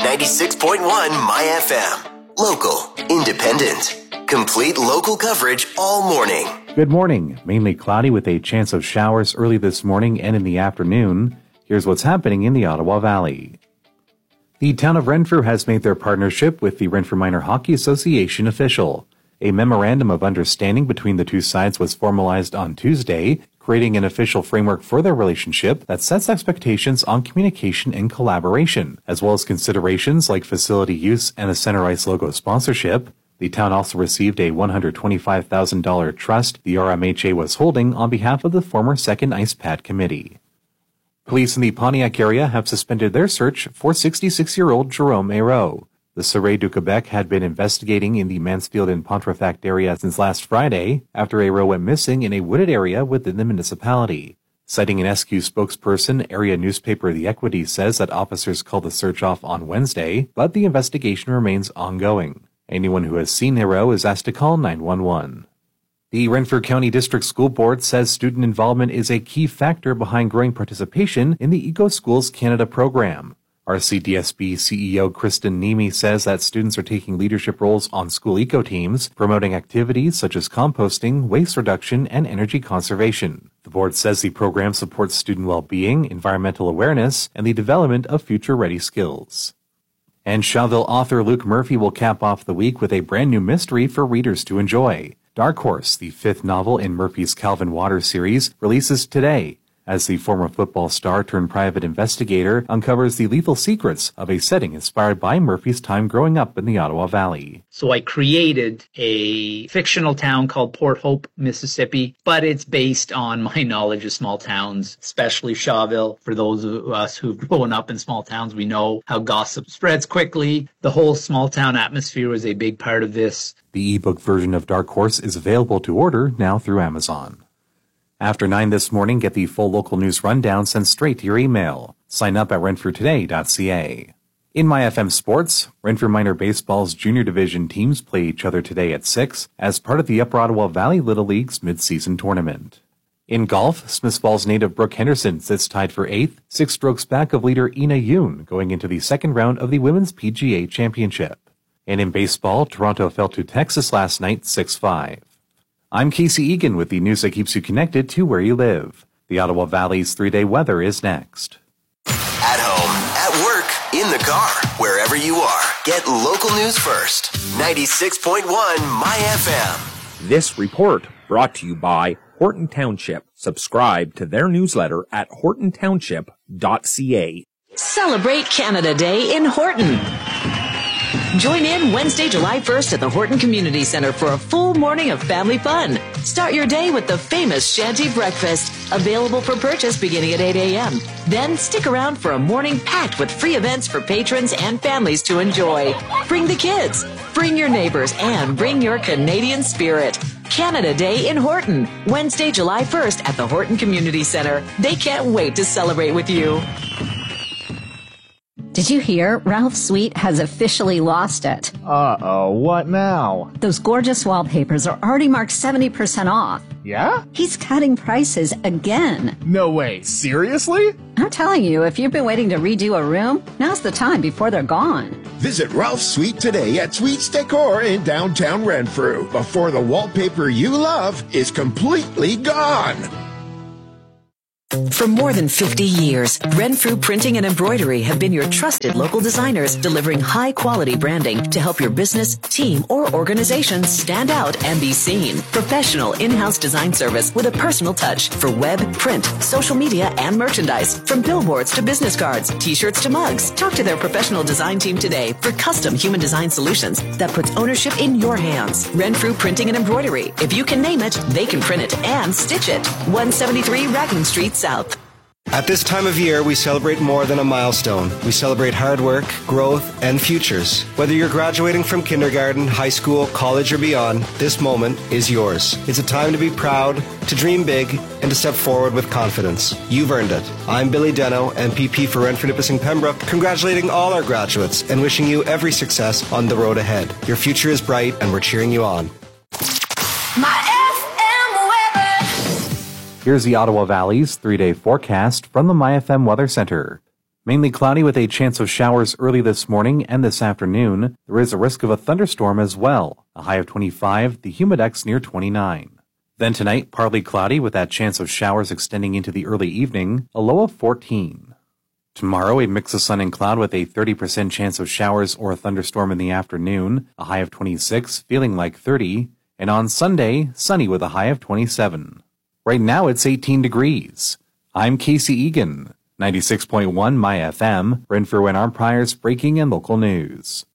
96.1 My FM. Local, independent, complete local coverage all morning. Good morning. Mainly cloudy with a chance of showers early this morning and in the afternoon. Here's what's happening in the Ottawa Valley. The town of Renfrew has made their partnership with the Renfrew Minor Hockey Association official. A memorandum of understanding between the two sides was formalized on Tuesday, creating an official framework for their relationship that sets expectations on communication and collaboration, as well as considerations like facility use and a Center Ice logo sponsorship. The town also received a $125,000 trust the RMHA was holding on behalf of the former Second Ice Pad Committee. Police in the Pontiac area have suspended their search for 66-year-old Jerome Ayrault. The Sûreté du Québec had been investigating in the Mansfield and Pontefract area since last Friday after Ayrault went missing in a wooded area within the municipality. Citing an SQ spokesperson, area newspaper The Equity says that officers called the search off on Wednesday, but the investigation remains ongoing. Anyone who has seen Ayrault is asked to call 911. The Renfrew County District School Board says student involvement is a key factor behind growing participation in the Eco Schools Canada program. RCDSB CEO Kristen Nemi says that students are taking leadership roles on school eco teams, promoting activities such as composting, waste reduction, and energy conservation. The board says the program supports student well-being, environmental awareness, and the development of future-ready skills. And Shawville author Luke Murphy will cap off the week with a brand new mystery for readers to enjoy. Dark Horse, the fifth novel in Murphy's Calvin Waters series, releases today, as the former football star turned private investigator uncovers the lethal secrets of a setting inspired by Murphy's time growing up in the Ottawa Valley. So I created a fictional town called Port Hope, Mississippi, but it's based on my knowledge of small towns, especially Shawville. For those of us who've grown up in small towns, we know how gossip spreads quickly. The whole small town atmosphere was a big part of this. The ebook version of Dark Horse is available to order now through Amazon. After 9 this morning, get the full local news rundown sent straight to your email. Sign up at renfrewtoday.ca. In My FM Sports, Renfrew Minor Baseball's junior division teams play each other today at 6 as part of the Upper Ottawa Valley Little League's mid-season tournament. In golf, Smiths Falls native Brooke Henderson sits tied for 8th, 6 strokes back of leader Ina Yoon going into the second round of the Women's PGA Championship. And in baseball, Toronto fell to Texas last night 6-5. I'm Casey Egan with the news that keeps you connected to where you live. The Ottawa Valley's 3-day weather is next. At home, at work, in the car, wherever you are, get local news first. 96.1 My FM. This report brought to you by Horton Township. Subscribe to their newsletter at hortontownship.ca. Celebrate Canada Day in Horton. Join in Wednesday, July 1st at the Horton Community Center for a full morning of family fun. Start your day with the famous Shanty Breakfast, available for purchase beginning at 8 a.m. Then stick around for a morning packed with free events for patrons and families to enjoy. Bring the kids, bring your neighbors, and bring your Canadian spirit. Canada Day in Horton, Wednesday, July 1st at the Horton Community Center. They can't wait to celebrate with you. Did you hear? Ralph Sweet has officially lost it. Uh-oh, what now? Those gorgeous wallpapers are already marked 70% off. Yeah? He's cutting prices again. No way, seriously? I'm telling you, if you've been waiting to redo a room, now's the time before they're gone. Visit Ralph Sweet today at Sweet's Decor in downtown Renfrew before the wallpaper you love is completely gone. For more than 50 years, Renfrew Printing and Embroidery have been your trusted local designers, delivering high-quality branding to help your business, team, or organization stand out and be seen. Professional in-house design service with a personal touch for web, print, social media, and merchandise. From billboards to business cards, t-shirts to mugs. Talk to their professional design team today for custom human design solutions that puts ownership in your hands. Renfrew Printing and Embroidery. If you can name it, they can print it and stitch it. 173 Raccoon Street South. At this time of year, we celebrate more than a milestone. We celebrate hard work, growth, and futures. Whether you're graduating from kindergarten, high school, college, or beyond, this moment is yours. It's a time to be proud, to dream big, and to step forward with confidence. You've earned it. I'm Billy Deno, MPP for Renfrew Nipissing Pembroke, congratulating all our graduates and wishing you every success on the road ahead. Your future is bright, and we're cheering you on. Here's the Ottawa Valley's 3-day forecast from the MyFM Weather Center. Mainly cloudy with a chance of showers early this morning and this afternoon. There is a risk of a thunderstorm as well. A high of 25, the humidex near 29. Then tonight, partly cloudy with that chance of showers extending into the early evening. A low of 14. Tomorrow, a mix of sun and cloud with a 30% chance of showers or a thunderstorm in the afternoon. A high of 26, feeling like 30. And on Sunday, sunny with a high of 27. Right now, it's 18 degrees. I'm Casey Egan. 96.1 My FM, Renfrew and Armprior's breaking and local news.